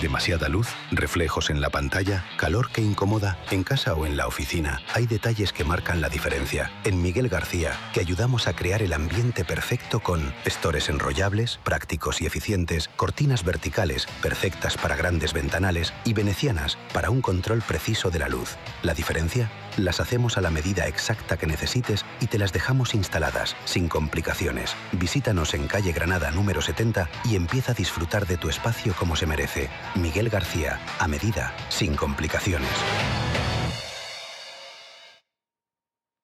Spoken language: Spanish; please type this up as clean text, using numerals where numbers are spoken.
¿Demasiada luz? ¿Reflejos en la pantalla? ¿Calor que incomoda? ¿En casa o en la oficina? Hay detalles que marcan la diferencia. En Miguel García, te ayudamos a crear el ambiente perfecto con estores enrollables, prácticos y eficientes, cortinas verticales, perfectas para grandes ventanales y venecianas para un control preciso de la luz. ¿La diferencia? Las hacemos a la medida exacta que necesites y te las dejamos instaladas, sin complicaciones. Visítanos en calle Granada número 70 y empieza a disfrutar de tu espacio como se merece. Miguel García, a medida, sin complicaciones.